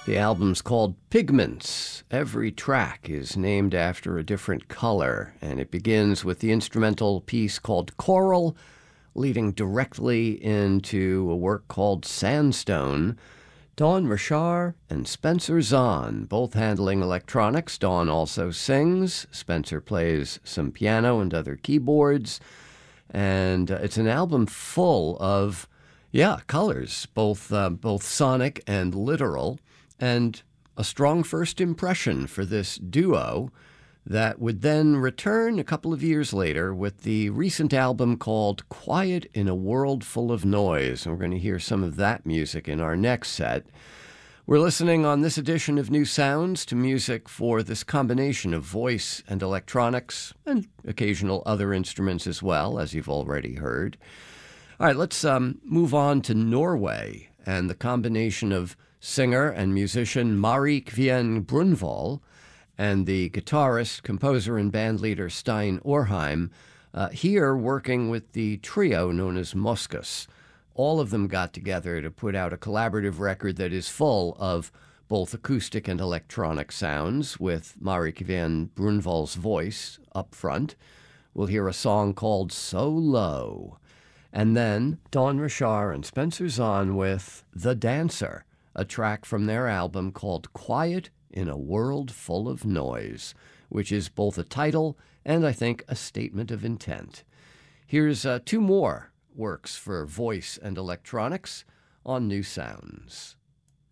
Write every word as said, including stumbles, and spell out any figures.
The album's called Pigments. Every track is named after a different color, and it begins with the instrumental piece called Coral, leading directly into a work called Sandstone. Dawn Rashar and Spencer Zahn, both handling electronics. Dawn also sings. Spencer plays some piano and other keyboards. And uh, it's an album full of, yeah, colors, both uh, both sonic and literal, and a strong first impression for this duo that would then return a couple of years later with the recent album called Quiet in a World Full of Noise. And we're going to hear some of that music in our next set. We're listening on this edition of New Sounds to music for this combination of voice and electronics and occasional other instruments as well, as you've already heard. All right, let's um, move on to Norway and the combination of singer and musician Mari Kvien Brunvoll and the guitarist, composer, and bandleader Stein Orheim, uh, here working with the trio known as Moskus. All of them got together to put out a collaborative record that is full of both acoustic and electronic sounds, with Mari Kvien Brunvoll's voice up front. We'll hear a song called So Low. And then Dawn Rashar and Spencer Zahn with The Dancer, a track from their album called Quiet in a World Full of Noise, which is both a title and, I think, a statement of intent. Here's uh, two more works for voice and electronics on New Sounds.